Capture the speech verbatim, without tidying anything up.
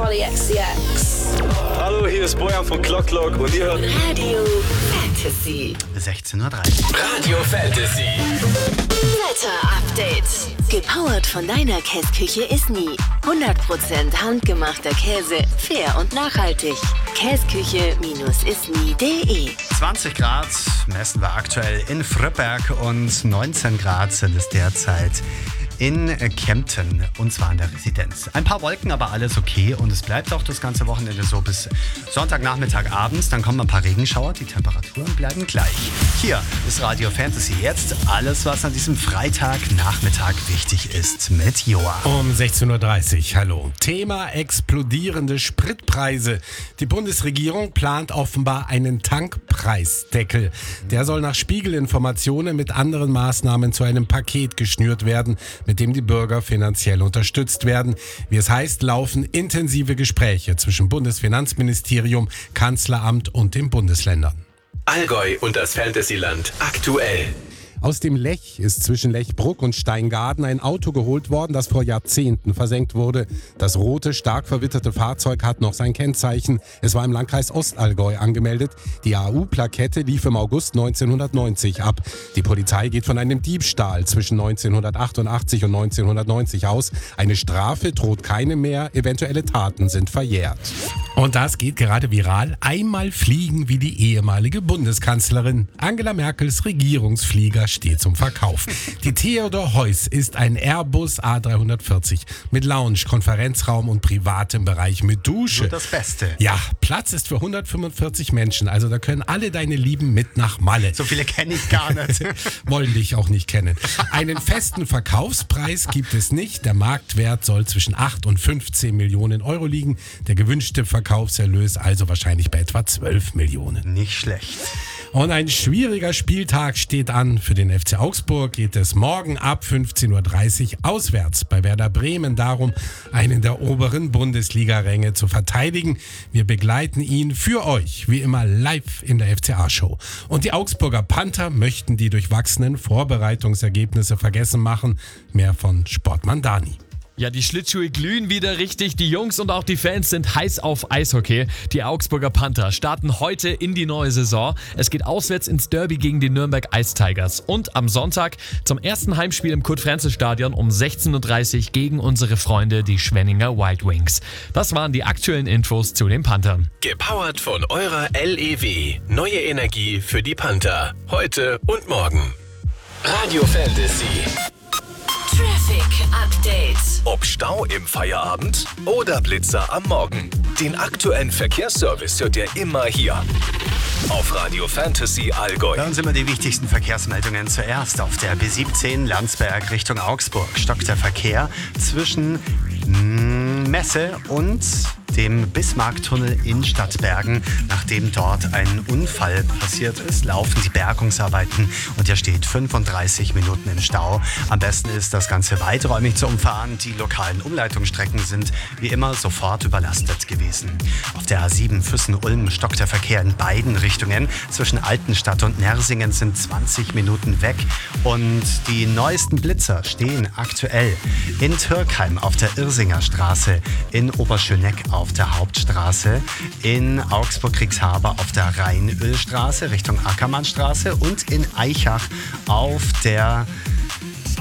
Charlie X C X. Hallo, hier ist Bojan von Clock Clock und ihr hört Radio Fantasy. sechzehn Uhr dreißig. Radio Fantasy. Wetter-Update. Gepowert von deiner Käsküche Isny. hundert Prozent handgemachter Käse, fair und nachhaltig. Käsküche Isny punkt de. zwanzig Grad messen wir aktuell in Fröpberg und neunzehn Grad sind es derzeit in Kempten, und zwar in der Residenz. Ein paar Wolken, aber alles okay, und es bleibt auch das ganze Wochenende so bis Sonntagnachmittag abends. Dann kommen ein paar Regenschauer, die Temperaturen bleiben gleich. Hier ist Radio Fantasy jetzt alles, was an diesem Freitagnachmittag wichtig ist, mit Joa. Um sechzehn Uhr dreißig, hallo. Thema explodierende Spritpreise. Die Bundesregierung plant offenbar einen Tankpreisdeckel. Der soll nach Spiegelinformationen mit anderen Maßnahmen zu einem Paket geschnürt werden, mit dem die Bürger finanziell unterstützt werden. Wie es heißt, laufen intensive Gespräche zwischen Bundesfinanzministerium, Kanzleramt und den Bundesländern. Allgäu und das Fantasyland aktuell. Aus dem Lech ist zwischen Lechbruck und Steingaden ein Auto geholt worden, das vor Jahrzehnten versenkt wurde. Das rote, stark verwitterte Fahrzeug hat noch sein Kennzeichen. Es war im Landkreis Ostallgäu angemeldet. Die A U-Plakette lief im August neunzehnhundertneunzig ab. Die Polizei geht von einem Diebstahl zwischen neunzehnhundertachtundachtzig und neunzehnhundertneunzig aus. Eine Strafe droht keine mehr, eventuelle Taten sind verjährt. Und das geht gerade viral. Einmal fliegen wie die ehemalige Bundeskanzlerin. Angela Merkels Regierungsflieger steht zum Verkauf. Die Theodor Heuss ist ein Airbus A dreihundertvierzig mit Lounge, Konferenzraum und privatem Bereich mit Dusche. Nur das Beste. Ja, Platz ist für hundertfünfundvierzig Menschen, also da können alle deine Lieben mit nach Malle. So viele kenne ich gar nicht. Wollen dich auch nicht kennen. Einen festen Verkaufspreis gibt es nicht. Der Marktwert soll zwischen acht und fünfzehn Millionen Euro liegen. Der gewünschte Verkaufserlös also wahrscheinlich bei etwa zwölf Millionen. Nicht schlecht. Und ein schwieriger Spieltag steht an. Für den F C Augsburg geht es morgen ab fünfzehn Uhr dreißig auswärts bei Werder Bremen darum, einen der oberen Bundesliga-Ränge zu verteidigen. Wir begleiten ihn für euch, wie immer, live in der F C A-Show. Und die Augsburger Panther möchten die durchwachsenen Vorbereitungsergebnisse vergessen machen. Mehr von Sportmann Dani. Ja, die Schlittschuhe glühen wieder richtig. Die Jungs und auch die Fans sind heiß auf Eishockey. Die Augsburger Panther starten heute in die neue Saison. Es geht auswärts ins Derby gegen die Nürnberg Ice Tigers. Und am Sonntag zum ersten Heimspiel im Kurt-Frenzel-Stadion um sechzehn Uhr dreißig gegen unsere Freunde, die Schwenninger Wild Wings. Das waren die aktuellen Infos zu den Panthern. Gepowert von eurer L E W. Neue Energie für die Panther. Heute und morgen. Radio Fantasy. Traffic Update. Ob Stau im Feierabend oder Blitzer am Morgen. Den aktuellen Verkehrsservice hört ihr immer hier. Auf Radio Fantasy Allgäu. Hören Sie mal die wichtigsten Verkehrsmeldungen zuerst. Auf der B siebzehn Landsberg Richtung Augsburg stockt der Verkehr zwischen Messe und dem Bismarcktunnel in Stadtbergen. Nachdem dort ein Unfall passiert ist, laufen die Bergungsarbeiten und ihr steht fünfunddreißig Minuten im Stau. Am besten ist, das Ganze weiträumig zu umfahren. Die lokalen Umleitungsstrecken sind wie immer sofort überlastet gewesen. Auf der A sieben Füssen-Ulm stockt der Verkehr in beiden Richtungen. Zwischen Altenstadt und Nersingen sind zwanzig Minuten weg. Und die neuesten Blitzer stehen aktuell in Türkheim auf der Irsinger Straße, in Oberschöneck auf der Hauptstraße, in Augsburg-Kriegshaber auf der Rheinölstraße Richtung Ackermannstraße und in Eichach auf der